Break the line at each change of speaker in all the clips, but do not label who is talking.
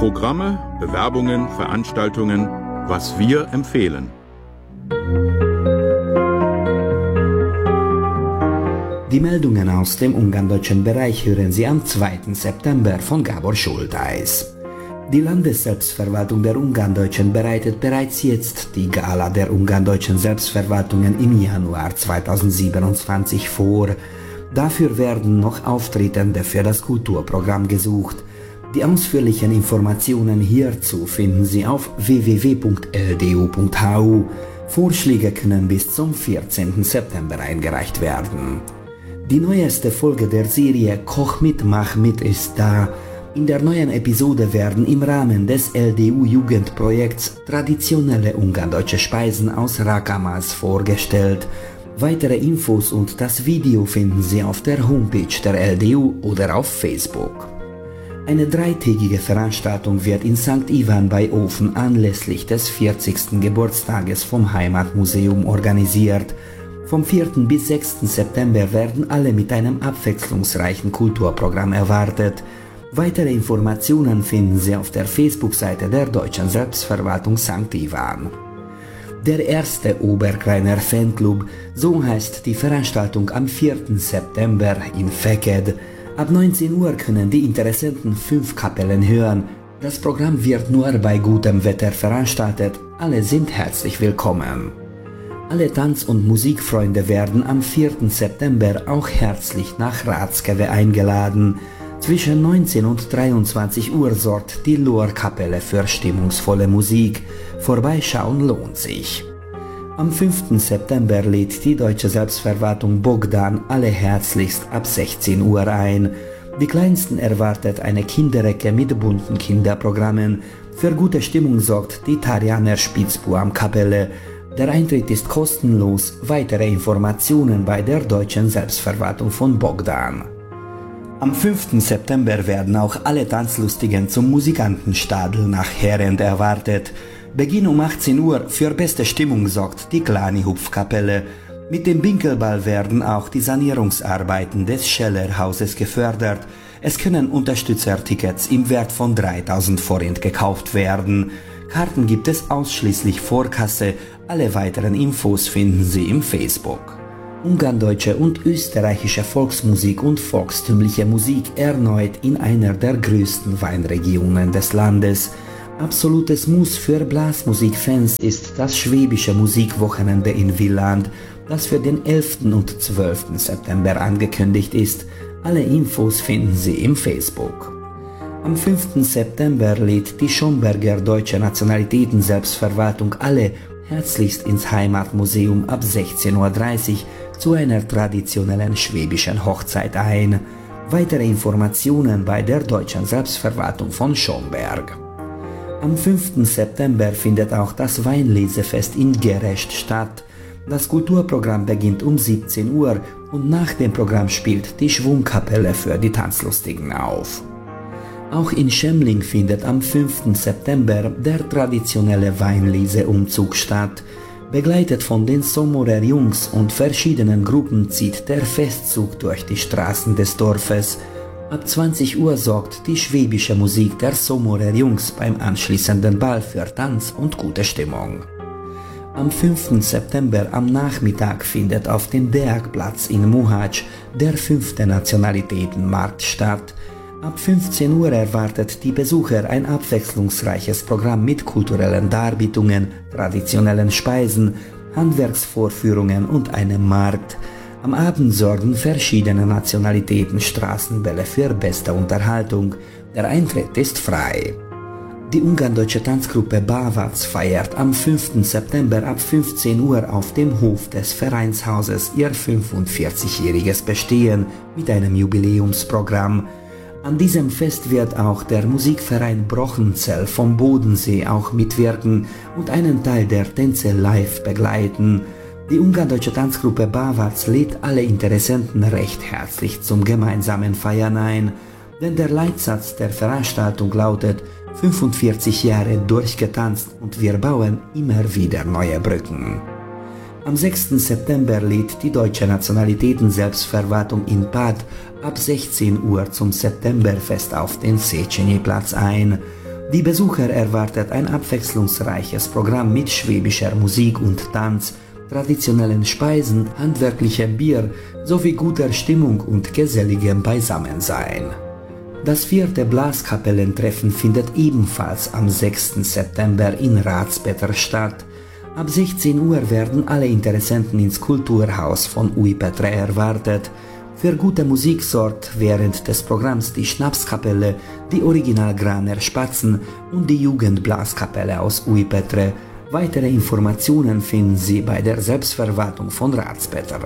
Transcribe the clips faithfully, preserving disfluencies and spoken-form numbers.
Programme, Bewerbungen, Veranstaltungen, was wir empfehlen.
Die Meldungen aus dem ungarndeutschen Bereich hören Sie am zweiten September von Gábor Schultheiß. Die Landesselbstverwaltung der Ungarndeutschen bereitet bereits jetzt die Gala der ungarndeutschen Selbstverwaltungen im Januar zweitausendsiebenundzwanzig vor. Dafür werden noch Auftretende für das Kulturprogramm gesucht. Die ausführlichen Informationen hierzu finden Sie auf w w w punkt l d u punkt h u. Vorschläge können bis zum vierzehnten September eingereicht werden. Die neueste Folge der Serie Koch mit, mach mit ist da. In der neuen Episode werden im Rahmen des L D U-Jugendprojekts traditionelle ungarndeutsche Speisen aus Rakamas vorgestellt. Weitere Infos und das Video finden Sie auf der Homepage der L D U oder auf Facebook. Eine dreitägige Veranstaltung wird in Sankt Ivan bei Ofen anlässlich des vierzigsten Geburtstages vom Heimatmuseum organisiert. Vom vierten bis sechsten September werden alle mit einem abwechslungsreichen Kulturprogramm erwartet. Weitere Informationen finden Sie auf der Facebook-Seite der Deutschen Selbstverwaltung Sankt Ivan. Der erste Oberkreiner Fanclub, so heißt die Veranstaltung am vierten September in Feked. Ab neunzehn Uhr können die Interessenten fünf Kapellen hören. Das Programm wird nur bei gutem Wetter veranstaltet. Alle sind herzlich willkommen. Alle Tanz- und Musikfreunde werden am vierten September auch herzlich nach Ratskeve eingeladen. Zwischen neunzehn und dreiundzwanzig Uhr sorgt die Lohr-Kapelle für stimmungsvolle Musik. Vorbeischauen lohnt sich. Am fünften September lädt die Deutsche Selbstverwaltung Bogdan alle herzlichst ab sechzehn Uhr ein. Die Kleinsten erwartet eine Kinderecke mit bunten Kinderprogrammen. Für gute Stimmung sorgt die Tarjaner Spitzbuam-Kapelle. Der Eintritt ist kostenlos. Weitere Informationen bei der Deutschen Selbstverwaltung von Bogdan. Am fünften September werden auch alle Tanzlustigen zum Musikantenstadel nach Herend erwartet. Beginn um achtzehn Uhr, für beste Stimmung sorgt die Klani Hupfkapelle. Mit dem Binkelball werden auch die Sanierungsarbeiten des Scheller-Hauses gefördert. Es können Unterstützertickets im Wert von dreitausend Forint gekauft werden. Karten gibt es ausschließlich vor Kasse. Alle weiteren Infos finden Sie im Facebook. Ungarndeutsche und österreichische Volksmusik und volkstümliche Musik erneut in einer der größten Weinregionen des Landes. Absolutes Muss für Blasmusikfans ist das Schwäbische Musikwochenende in Villанд, das für den elften und zwölften September angekündigt ist. Alle Infos finden Sie im Facebook. Am fünften September lädt die Schomberger Deutsche Nationalitäten-Selbstverwaltung alle herzlichst ins Heimatmuseum ab sechzehn Uhr dreißig zu einer traditionellen schwäbischen Hochzeit ein. Weitere Informationen bei der Deutschen Selbstverwaltung von Schomberg. Am fünften September findet auch das Weinlesefest in Gerecht statt. Das Kulturprogramm beginnt um siebzehn Uhr und nach dem Programm spielt die Schwungkapelle für die Tanzlustigen auf. Auch in Schemling findet am fünften September der traditionelle Weinleseumzug statt. Begleitet von den Somorer Jungs und verschiedenen Gruppen zieht der Festzug durch die Straßen des Dorfes. Ab zwanzig Uhr sorgt die schwäbische Musik der Somorer Jungs beim anschließenden Ball für Tanz und gute Stimmung. Am fünften September am Nachmittag findet auf dem Deák-Platz in Mohács der fünfte Nationalitätenmarkt statt. Ab fünfzehn Uhr erwartet die Besucher ein abwechslungsreiches Programm mit kulturellen Darbietungen, traditionellen Speisen, Handwerksvorführungen und einem Markt. Am Abend sorgen verschiedene Nationalitäten Straßenbälle für beste Unterhaltung. Der Eintritt ist frei. Die ungarndeutsche Tanzgruppe Bavac feiert am fünften September ab fünfzehn Uhr auf dem Hof des Vereinshauses ihr fünfundvierzigjähriges Bestehen mit einem Jubiläumsprogramm. An diesem Fest wird auch der Musikverein Brochenzell vom Bodensee auch mitwirken und einen Teil der Tänze live begleiten. Die ungarndeutsche Tanzgruppe Bavac lädt alle Interessenten recht herzlich zum gemeinsamen Feiern ein, denn der Leitsatz der Veranstaltung lautet fünfundvierzig Jahre durchgetanzt und wir bauen immer wieder neue Brücken. Am sechsten September lädt die Deutsche Nationalitäten-Selbstverwaltung in Pad ab sechzehn Uhr zum Septemberfest auf den Széchenyi-Platz ein. Die Besucher erwartet ein abwechslungsreiches Programm mit schwäbischer Musik und Tanz, traditionellen Speisen, handwerklichem Bier sowie guter Stimmung und geselligem Beisammensein. Das vierte Blaskapellentreffen findet ebenfalls am sechsten September in Ratspeter statt. Ab sechzehn Uhr werden alle Interessenten ins Kulturhaus von Újpetre erwartet. Für gute Musik sorgt während des Programms die Schnapskapelle, die Original Graner Spatzen und die Jugendblaskapelle aus Újpetre. Weitere Informationen finden Sie bei der Selbstverwaltung von Ratspeter.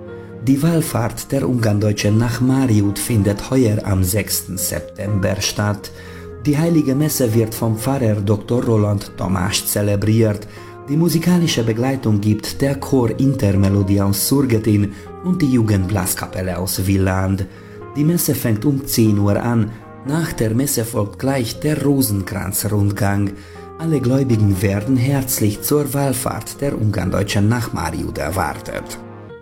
Die Wallfahrt der Ungarndeutschen nach Mariud findet heuer am sechsten September statt. Die Heilige Messe wird vom Pfarrer Doktor Roland Tamás zelebriert. Die musikalische Begleitung gibt der Chor Intermelodie aus Surgetin und die Jugendblaskapelle aus Villand. Die Messe fängt um zehn Uhr an. Nach der Messe folgt gleich der Rosenkranzrundgang. Alle Gläubigen werden herzlich zur Wallfahrt der Ungarndeutschen nach Mariud erwartet.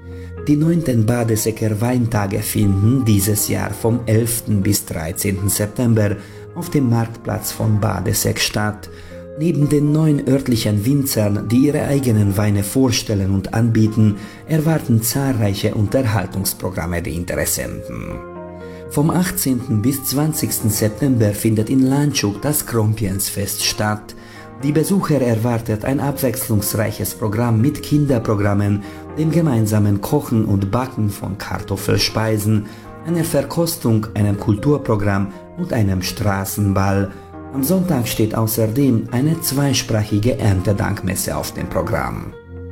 Die neunten Badesecker Weintage finden dieses Jahr vom elften bis dreizehnten September auf dem Marktplatz von Badeseck statt. Neben den neun örtlichen Winzern, die ihre eigenen Weine vorstellen und anbieten, erwarten zahlreiche Unterhaltungsprogramme die Interessenten. Vom achtzehnten bis zwanzigsten September findet in Landshut das Krompiensfest statt. Die Besucher erwartet ein abwechslungsreiches Programm mit Kinderprogrammen, dem gemeinsamen Kochen und Backen von Kartoffelspeisen, einer Verkostung, einem Kulturprogramm und einem Straßenball. Am Sonntag steht außerdem eine zweisprachige Erntedankmesse auf dem Programm.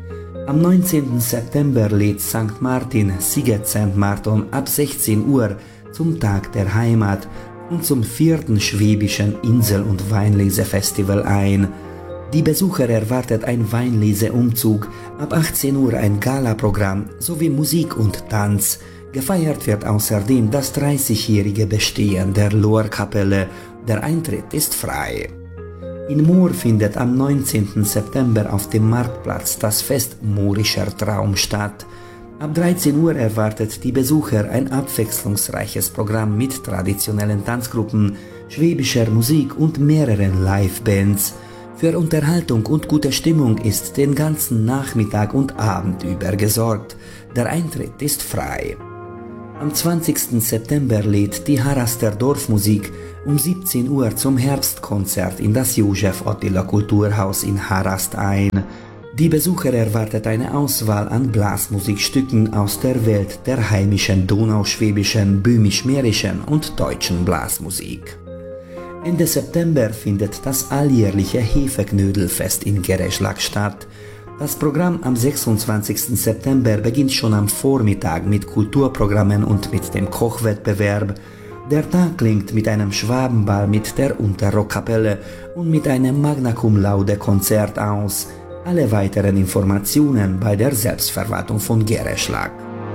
Am neunzehnten September lädt Sankt Martin Sziget Szent Márton ab sechzehn Uhr zum Tag der Heimat und zum vierten schwäbischen Insel- und Weinlesefestival ein. Die Besucher erwartet ein Weinleseumzug, ab achtzehn Uhr ein Galaprogramm sowie Musik und Tanz. Gefeiert wird außerdem das dreißigjährige Bestehen der Lohrkapelle. Der Eintritt ist frei. In Moor findet am neunzehnten September auf dem Marktplatz das Fest Moorischer Traum statt. Ab dreizehn Uhr erwartet die Besucher ein abwechslungsreiches Programm mit traditionellen Tanzgruppen, schwäbischer Musik und mehreren Livebands. Für Unterhaltung und gute Stimmung ist den ganzen Nachmittag und Abend über gesorgt. Der Eintritt ist frei. Am zwanzigsten September lädt die Haraster Dorfmusik um siebzehn Uhr zum Herbstkonzert in das Josef Attila Kulturhaus in Harast ein. Die Besucher erwartet eine Auswahl an Blasmusikstücken aus der Welt der heimischen donauschwäbischen, böhmisch-mährischen und deutschen Blasmusik. Ende September findet das alljährliche Hefeknödelfest in Gereschlag statt. Das Programm am sechsundzwanzigsten September beginnt schon am Vormittag mit Kulturprogrammen und mit dem Kochwettbewerb. Der Tag klingt mit einem Schwabenball mit der Unterrockkapelle und mit einem Magna Cum Laude Konzert aus. Alle weiteren Informationen bei der Selbstverwaltung von Gereschlag.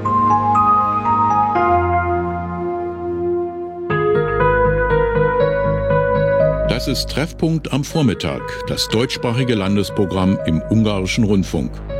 Das ist Treffpunkt am Vormittag, das deutschsprachige Landesprogramm im Ungarischen Rundfunk.